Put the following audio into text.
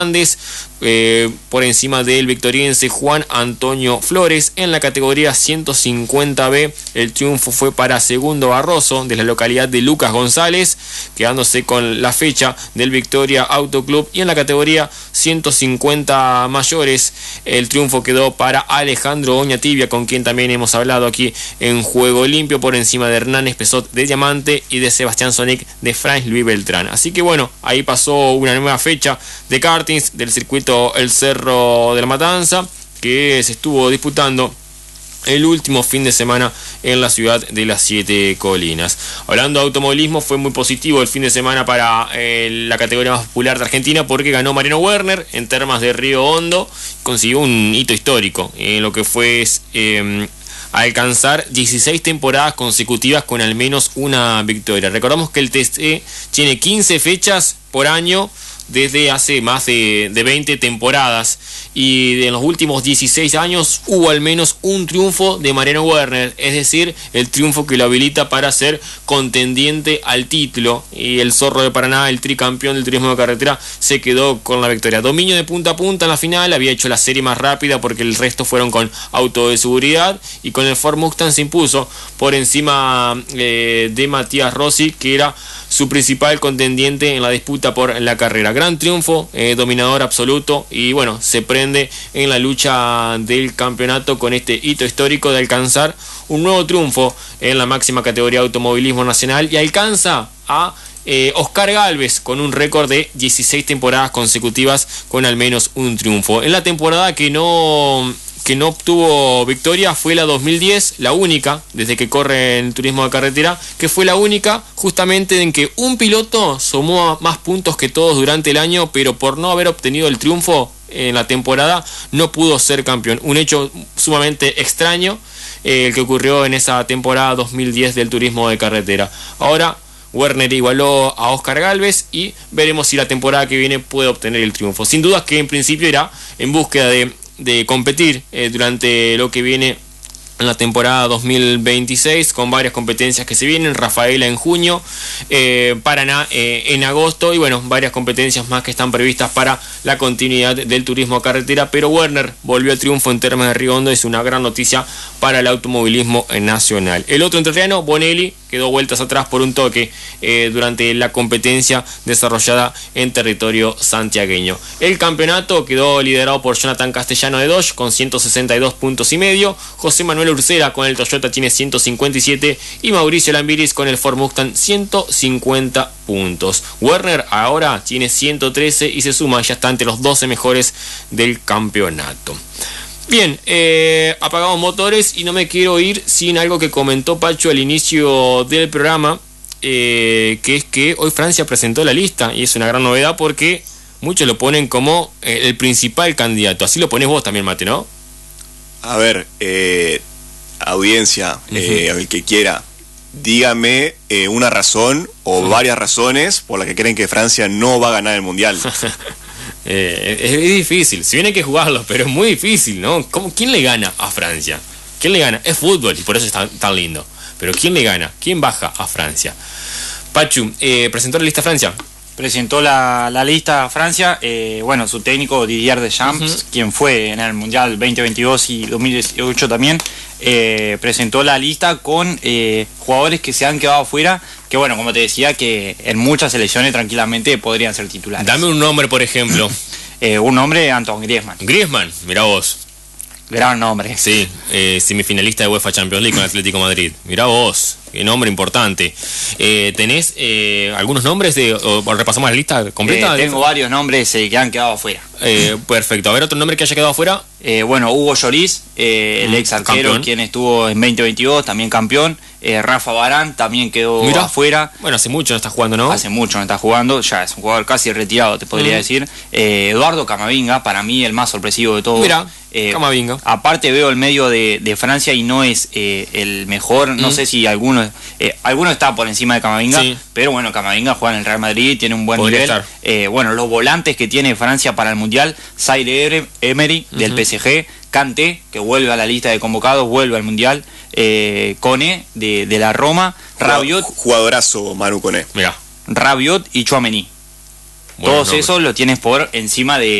por encima del victoriense Juan Antonio Flores. En la categoría 150B el triunfo fue para Segundo Barroso de la localidad de Lucas González, quedándose con la fecha del Victoria Auto Club. Y en la categoría 150 mayores el triunfo quedó para Alejandro Oñatibia, con quien también hemos hablado aquí en Juego Limpio, por encima de Hernán Espesot de Diamante y de Sebastián Sonic de Franz Luis Beltrán. Así que bueno, ahí pasó una nueva fecha de kartings del circuito El Cerro de la Matanza, que se estuvo disputando el último fin de semana en la ciudad de las Siete Colinas. Hablando de automovilismo, fue muy positivo el fin de semana para la categoría más popular de Argentina, porque ganó Mariano Werner en Termas de Río Hondo. Consiguió un hito histórico en lo que fue alcanzar 16 temporadas consecutivas con al menos una victoria. Recordamos que el TC tiene 15 fechas por año desde hace más de 20 temporadas, y en los últimos 16 años hubo al menos un triunfo de Mariano Werner, es decir, el triunfo que lo habilita para ser contendiente al título. Y el Zorro de Paraná, el tricampeón del turismo de carretera, se quedó con la victoria. Dominio de punta a punta en la final, había hecho la serie más rápida porque el resto fueron con auto de seguridad, y con el Ford Mustang se impuso por encima de Matías Rossi, que era su principal contendiente en la disputa por la carrera. Gran triunfo, dominador absoluto, y bueno, se prende en la lucha del campeonato con este hito histórico de alcanzar un nuevo triunfo en la máxima categoría de automovilismo nacional, y alcanza a Oscar Gálvez con un récord de 16 temporadas consecutivas con al menos un triunfo. En la temporada que no obtuvo victoria fue la 2010, la única desde que corre en el turismo de carretera, que fue la única justamente en que un piloto sumó más puntos que todos durante el año, pero por no haber obtenido el triunfo en la temporada no pudo ser campeón. Un hecho sumamente extraño, el que ocurrió en esa temporada 2010 del turismo de carretera. Ahora Werner igualó a Oscar Gálvez y veremos si la temporada que viene puede obtener el triunfo. Sin dudas que en principio irá en búsqueda de competir durante lo que viene en la temporada 2026, con varias competencias que se vienen. Rafaela en junio, Paraná en agosto, y bueno, varias competencias más que están previstas para la continuidad del turismo a carretera. Pero Werner volvió al triunfo en Termas de Río Hondo, es una gran noticia para el automovilismo nacional. El otro entrerriano, Bonelli, quedó vueltas atrás por un toque durante la competencia desarrollada en territorio santiagueño. El campeonato quedó liderado por Jonathan Castellano de Dodge con 162 puntos y medio, José Manuel Ursera con el Toyota tiene 157 y Mauricio Lambiris con el Ford Mustang 150 puntos. Werner ahora tiene 113 y se suma, ya está entre los 12 mejores del campeonato. Bien, apagamos motores y no me quiero ir sin algo que comentó Pacho al inicio del programa, que es que hoy Francia presentó la lista, y es una gran novedad porque muchos lo ponen como el principal candidato. Así lo pones vos también, Mate, ¿no? A ver, audiencia, el que quiera, dígame una razón o varias razones por las que creen que Francia no va a ganar el Mundial. Es difícil, si bien hay que jugarlo, pero es muy difícil, ¿no? ¿Quién le gana a Francia? ¿Quién le gana? Es fútbol y por eso es tan lindo. Pero ¿quién le gana? ¿Quién baja a Francia? Pachu, ¿presentó la lista Francia? Presentó la lista Francia, bueno, su técnico Didier Deschamps, quien fue en el Mundial 2022 y 2018 también, presentó la lista con jugadores que se han quedado afuera, que bueno, como te decía, que en muchas selecciones tranquilamente podrían ser titulares. Dame un nombre, por ejemplo. Un nombre, Antoine Griezmann. Griezmann, mirá vos. Gran nombre. Sí, semifinalista de UEFA Champions League con Atlético de Madrid. Mirá vos, qué nombre importante. ¿Tenés algunos nombres o repasamos la lista completa? Tengo varios nombres que han quedado afuera. Perfecto. A ver, otro nombre que haya quedado afuera. Bueno, Hugo Lloris, el ex arquero, campeón, quien estuvo en 2022, también campeón. Rafa Varane también quedó afuera. Bueno, hace mucho no está jugando, ¿no? Hace mucho no está jugando, ya es un jugador casi retirado, te podría decir. Eduardo Camavinga, para mí el más sorpresivo de todos. Mira, Camavinga. Aparte veo el medio de Francia y no es el mejor, no sé si alguno está por encima de Camavinga, pero bueno, Camavinga juega en el Real Madrid, tiene un buen nivel. Bueno, los volantes que tiene Francia para el Mundial, Zaire Emery del PSG, Kanté, que vuelve a la lista de convocados, vuelve al Mundial, Koné de la Roma, Rabiot. Jugadorazo Manu Koné. Mirá. Rabiot y Tchouaméni. Todos esos lo tienes por encima de